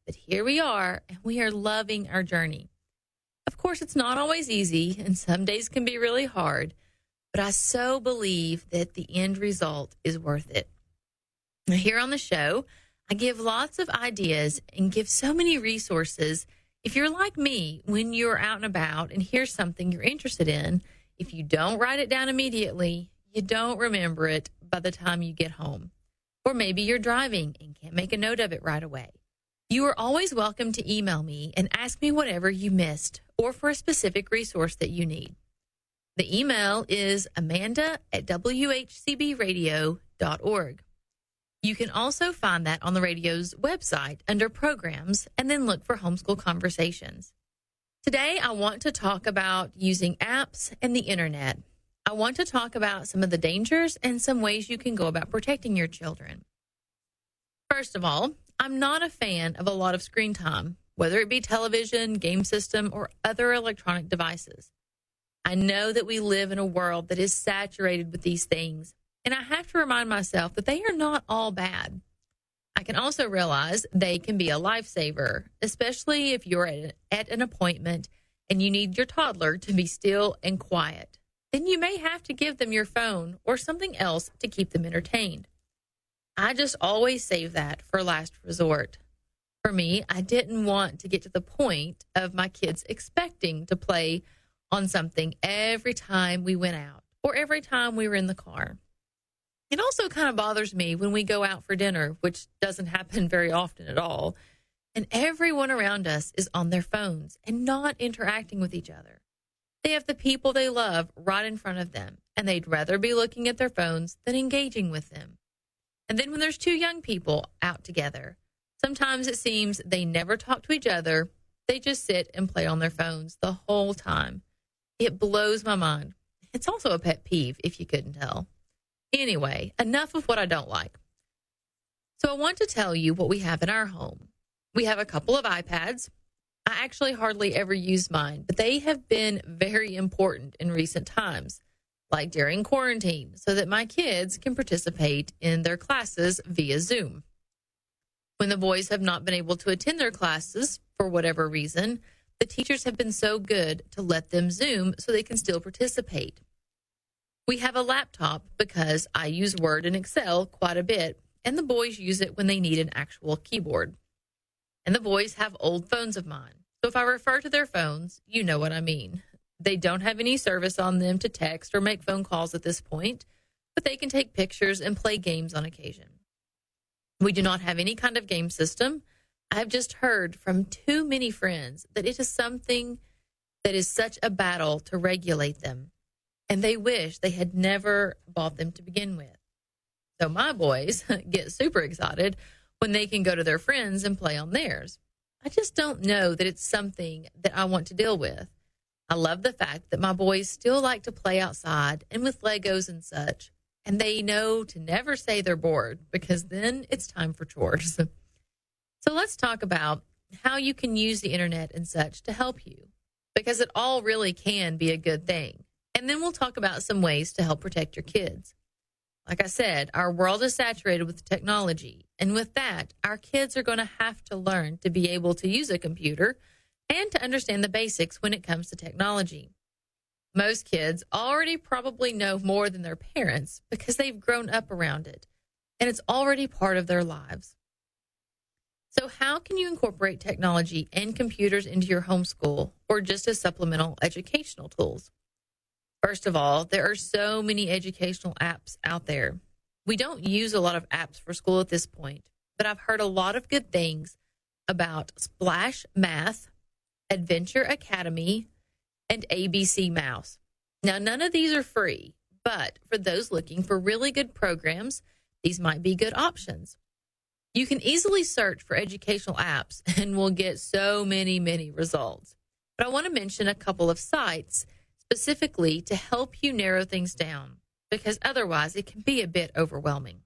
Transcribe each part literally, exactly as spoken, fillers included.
but here we are, and we are loving our journey. Of course, it's not always easy, and some days can be really hard, but I so believe that the end result is worth it. Now, here on the show, I give lots of ideas and give so many resources. If you're like me, when you're out and about and hear something you're interested in, if you don't write it down immediately, you don't remember it by the time you get home. Or maybe you're driving and can't make a note of it right away. You are always welcome to email me and ask me whatever you missed or for a specific resource that you need. The email is amanda at w h c b radio dot org. You can also find that on the radio's website under programs and then look for Homeschool Conversations. Today, I want to talk about using apps and the internet. I want to talk about some of the dangers and some ways you can go about protecting your children. First of all, I'm not a fan of a lot of screen time, whether it be television, game system, or other electronic devices. I know that we live in a world that is saturated with these things, and I have to remind myself that they are not all bad. I can also realize they can be a lifesaver, especially if you're at, at an appointment and you need your toddler to be still and quiet. Then you may have to give them your phone or something else to keep them entertained. I just always save that for last resort. For me, I didn't want to get to the point of my kids expecting to play on something every time we went out or every time we were in the car. It also kind of bothers me when we go out for dinner, which doesn't happen very often at all, and everyone around us is on their phones and not interacting with each other. They have the people they love right in front of them, and they'd rather be looking at their phones than engaging with them. And then when there's two young people out together, sometimes it seems they never talk to each other. They just sit and play on their phones the whole time. It blows my mind. It's also a pet peeve, if you couldn't tell. Anyway, enough of what I don't like. So I want to tell you what we have in our home. We have a couple of iPads. I actually hardly ever use mine, but they have been very important in recent times, like during quarantine, so that my kids can participate in their classes via Zoom. When the boys have not been able to attend their classes for whatever reason, the teachers have been so good to let them Zoom so they can still participate. We have a laptop because I use Word and Excel quite a bit, and the boys use it when they need an actual keyboard. And the boys have old phones of mine, so if I refer to their phones, you know what I mean. They don't have any service on them to text or make phone calls at this point, but they can take pictures and play games on occasion. We do not have any kind of game system. I have just heard from too many friends that it is something that is such a battle to regulate them, and they wish they had never bought them to begin with. So my boys get super excited when they can go to their friends and play on theirs. I just don't know that it's something that I want to deal with. I love the fact that my boys still like to play outside and with Legos and such, and they know to never say they're bored because then it's time for chores. So let's talk about how you can use the internet and such to help you, because it all really can be a good thing. And then we'll talk about some ways to help protect your kids. Like I said, our world is saturated with technology, and with that, our kids are going to have to learn to be able to use a computer and to understand the basics when it comes to technology. Most kids already probably know more than their parents because they've grown up around it, and it's already part of their lives. So how can you incorporate technology and computers into your homeschool or just as supplemental educational tools? First of all, there are so many educational apps out there. We don't use a lot of apps for school at this point, but I've heard a lot of good things about Splash Math, Adventure Academy, and A B C Mouse. Now, none of these are free, but for those looking for really good programs, these might be good options. You can easily search for educational apps and will get so many, many results. But I want to mention a couple of sites specifically to help you narrow things down, because otherwise it can be a bit overwhelming.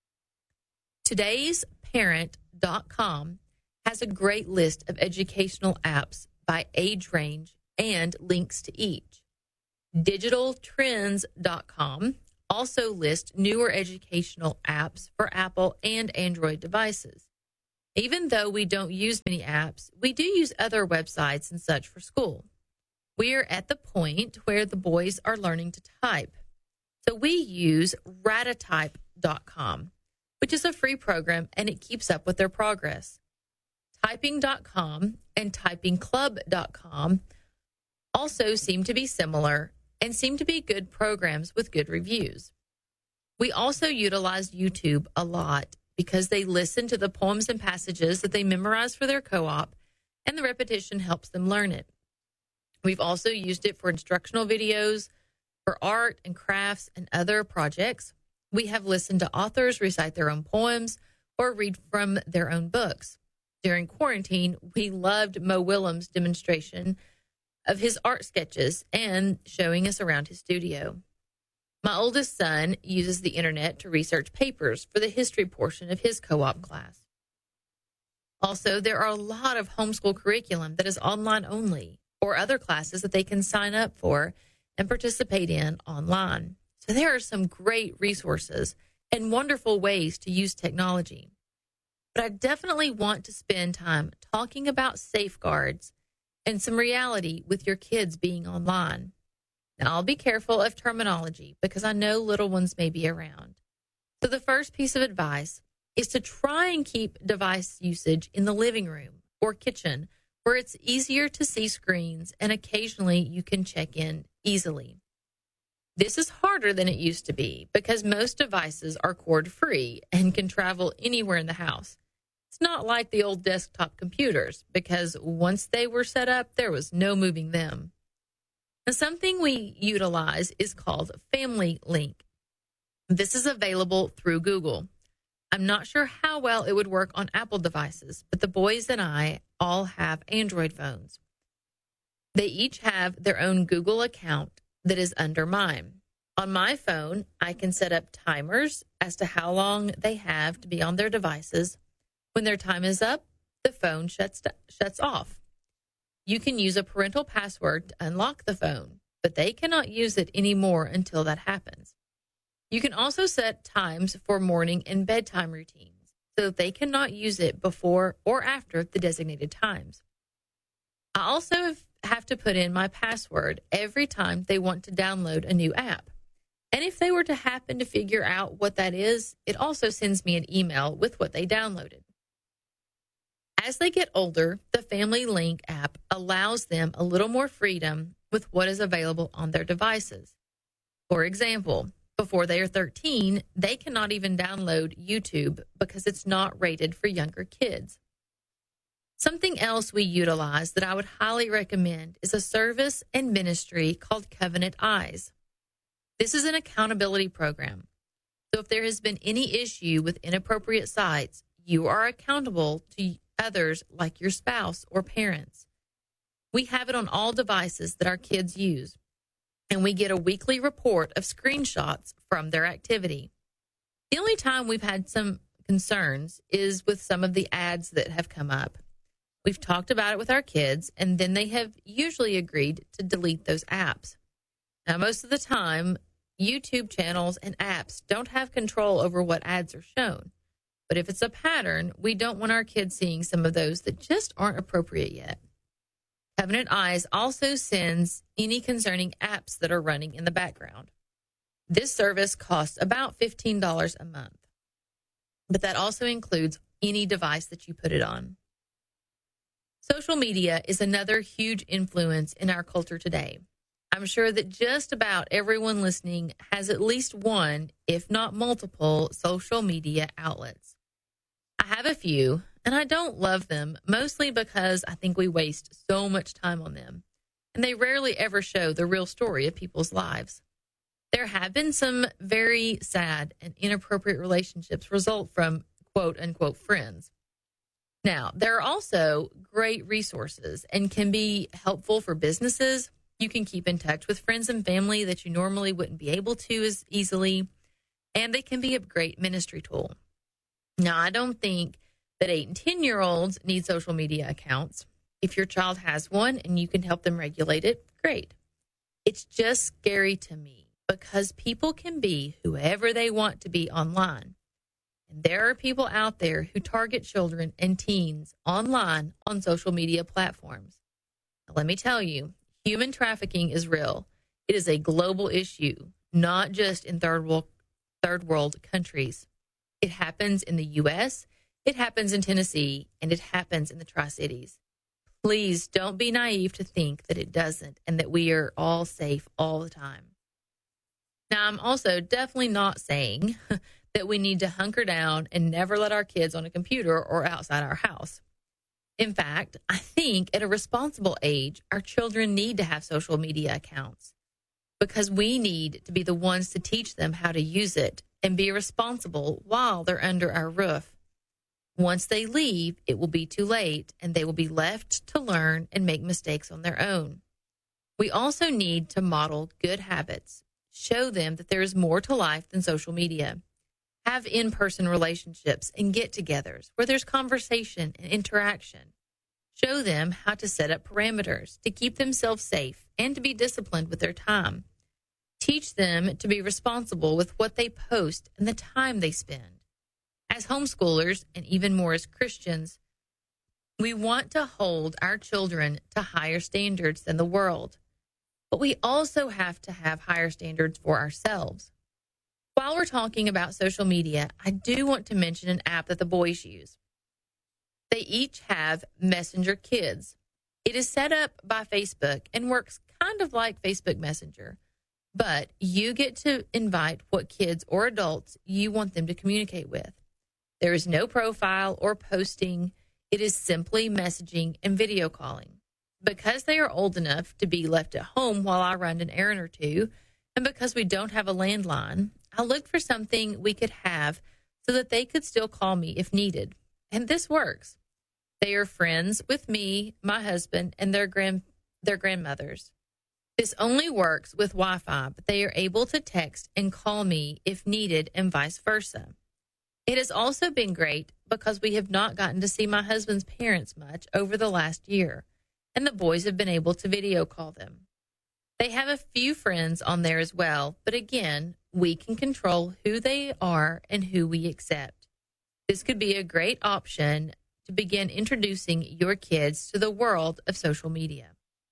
Today's Parent dot com has a great list of educational apps by age range and links to each. Digital Trends dot com also lists newer educational apps for Apple and Android devices. Even though we don't use many apps, we do use other websites and such for school. We are at the point where the boys are learning to type. So we use ratatype dot com, which is a free program, and it keeps up with their progress. typing dot com and typing club dot com also seem to be similar and seem to be good programs with good reviews. We also utilized YouTube a lot because they listen to the poems and passages that they memorize for their co-op, and the repetition helps them learn it. We've also used it for instructional videos, for art and crafts and other projects. We have listened to authors recite their own poems or read from their own books. During quarantine, we loved Mo Willems' demonstration of his art sketches and showing us around his studio. My oldest son uses the internet to research papers for the history portion of his co-op class. Also, there are a lot of homeschool curriculum that is online only, or other classes that they can sign up for and participate in online. So there are some great resources and wonderful ways to use technology. But I definitely want to spend time talking about safeguards and some reality with your kids being online. Now, I'll be careful of terminology because I know little ones may be around. So the first piece of advice is to try and keep device usage in the living room or kitchen where it's easier to see screens and occasionally you can check in easily. This is harder than it used to be because most devices are cord-free and can travel anywhere in the house. It's not like the old desktop computers because once they were set up, there was no moving them. Now, something we utilize is called Family Link. This is available through Google. I'm not sure how well it would work on Apple devices, but the boys and I all have Android phones. They each have their own Google account that is under mine. On my phone, I can set up timers as to how long they have to be on their devices. When their time is up, the phone shuts shuts off. You can use a parental password to unlock the phone, but they cannot use it anymore until that happens. You can also set times for morning and bedtime routines so that they cannot use it before or after the designated times. I also have to put in my password every time they want to download a new app. And if they were to happen to figure out what that is, it also sends me an email with what they downloaded. As they get older, the Family Link app allows them a little more freedom with what is available on their devices. For example, before they are thirteen, they cannot even download YouTube because it's not rated for younger kids. Something else we utilize that I would highly recommend is a service and ministry called Covenant Eyes. This is an accountability program. So if there has been any issue with inappropriate sites, you are accountable to others like your spouse or parents. We have it on all devices that our kids use, and we get a weekly report of screenshots from their activity. The only time we've had some concerns is with some of the ads that have come up. We've talked about it with our kids, and then they have usually agreed to delete those apps. Now, most of the time, YouTube channels and apps don't have control over what ads are shown. But if it's a pattern, we don't want our kids seeing some of those that just aren't appropriate yet. Covenant Eyes also sends any concerning apps that are running in the background. This service costs about fifteen dollars a month, but that also includes any device that you put it on. Social media is another huge influence in our culture today. I'm sure that just about everyone listening has at least one, if not multiple, social media outlets. I have a few, and I don't love them, mostly because I think we waste so much time on them, and they rarely ever show the real story of people's lives. There have been some very sad and inappropriate relationships result from quote-unquote friends. Now, there are also great resources and can be helpful for businesses. You can keep in touch with friends and family that you normally wouldn't be able to as easily, and they can be a great ministry tool. Now, I don't think that eight and ten-year-olds need social media accounts. If your child has one and you can help them regulate it, great. It's just scary to me because people can be whoever they want to be online. And there are people out there who target children and teens online on social media platforms. Now, let me tell you, human trafficking is real. It is a global issue, not just in third world, third world countries. It happens in the U S, it happens in Tennessee, and it happens in the Tri-Cities. Please don't be naive to think that it doesn't and that we are all safe all the time. Now, I'm also definitely not saying that we need to hunker down and never let our kids on a computer or outside our house. In fact, I think at a responsible age, our children need to have social media accounts because we need to be the ones to teach them how to use it and be responsible while they're under our roof. Once they leave, it will be too late, and they will be left to learn and make mistakes on their own. We also need to model good habits, show them that there is more to life than social media, have in-person relationships and get-togethers where there's conversation and interaction, show them how to set up parameters to keep themselves safe and to be disciplined with their time, teach them to be responsible with what they post and the time they spend. As homeschoolers, and even more as Christians, we want to hold our children to higher standards than the world. But we also have to have higher standards for ourselves. While we're talking about social media, I do want to mention an app that the boys use. They each have Messenger Kids. It is set up by Facebook and works kind of like Facebook Messenger, but you get to invite what kids or adults you want them to communicate with. There is no profile or posting. It is simply messaging and video calling. Because they are old enough to be left at home while I run an errand or two, and because we don't have a landline, I looked for something we could have so that they could still call me if needed. And this works. They are friends with me, my husband, and their grand their grandmothers. This only works with Wi-Fi, but they are able to text and call me if needed and vice versa. It has also been great because we have not gotten to see my husband's parents much over the last year, and the boys have been able to video call them. They have a few friends on there as well, but again, we can control who they are and who we accept. This could be a great option to begin introducing your kids to the world of social media.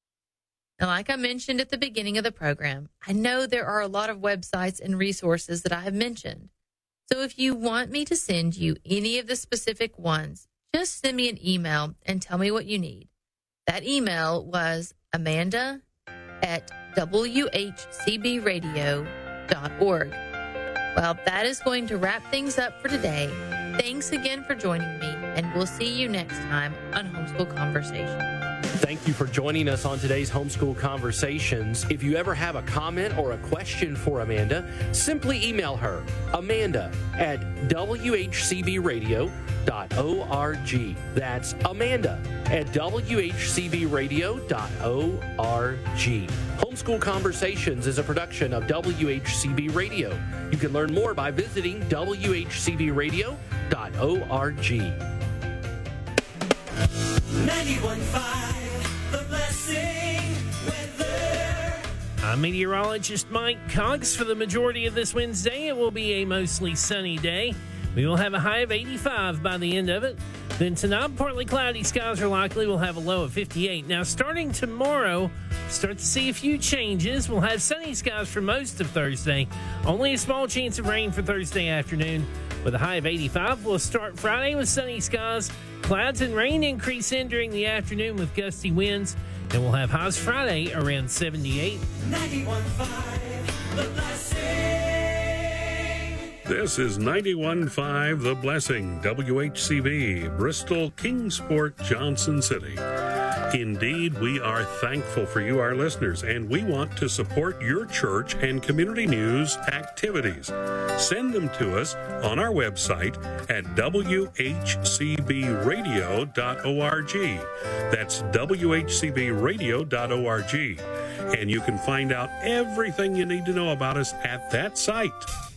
Now, like I mentioned at the beginning of the program, I know there are a lot of websites and resources that I have mentioned. So if you want me to send you any of the specific ones, just send me an email and tell me what you need. That email was Amanda at W H C B radio dot org. Well, that is going to wrap things up for today. Thanks again for joining me, and we'll see you next time on Homeschool Conversations. Thank you for joining us on today's Homeschool Conversations. If you ever have a comment or a question for Amanda, simply email her, Amanda at W H C B radio dot org. That's Amanda at W H C B radio dot org. Homeschool Conversations is a production of W H C B Radio. You can learn more by visiting W H C B radio dot org. ninety-one point five The Blessing Weather. I'm meteorologist Mike Cox. For the majority of this Wednesday, it will be a mostly sunny day. We will have a high of eighty-five by the end of it. Then tonight, partly cloudy skies are likely. We'll have a low of fifty-eight. Now, starting tomorrow, start to see a few changes. We'll have sunny skies for most of Thursday. Only a small chance of rain for Thursday afternoon with a high of eighty-five. We'll start Friday with sunny skies. Clouds and rain increase in during the afternoon with gusty winds. And we'll have highs Friday around seventy-eight. ninety-one point five The Blessing. This is ninety-one point five The Blessing, W H C B, Bristol, Kingsport, Johnson City. Indeed, we are thankful for you, our listeners, and we want to support your church and community news activities. Send them to us on our website at W H C B radio dot org. That's W H C B radio dot org. And you can find out everything you need to know about us at that site.